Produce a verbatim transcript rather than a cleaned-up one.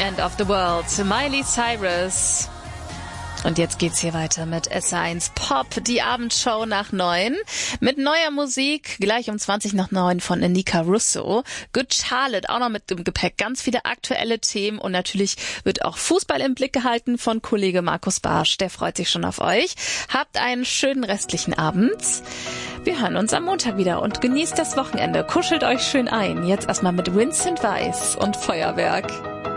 End of the World, Miley Cyrus. Und jetzt geht's hier weiter mit S R eins Pop, die Abendshow nach neun. Mit neuer Musik, gleich um zwanzig nach neun von Anika Russo. Good Charlotte, auch noch mit dem Gepäck. Ganz viele aktuelle Themen und natürlich wird auch Fußball im Blick gehalten von Kollege Markus Barsch. Der freut sich schon auf euch. Habt einen schönen restlichen Abend. Wir hören uns am Montag wieder und genießt das Wochenende. Kuschelt euch schön ein. Jetzt erstmal mit Vincent Weiss und Feuerwerk.